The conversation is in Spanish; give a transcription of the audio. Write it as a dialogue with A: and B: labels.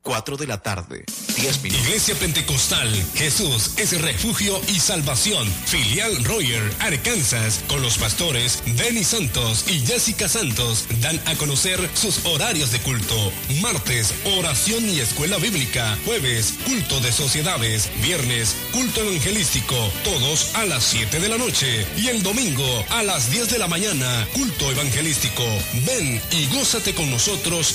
A: 4 de la tarde, 10 minutos.
B: Iglesia Pentecostal Jesús es refugio y salvación. Filial Royer, Arkansas, con los pastores Denis Santos y Jessica Santos, dan a conocer sus horarios de culto. Martes, oración y escuela bíblica. Jueves, culto de sociedades. Viernes, culto evangelístico, todos a las 7 de la noche. Y el domingo, a las 10 de la mañana, culto evangelístico. Ven y gózate con nosotros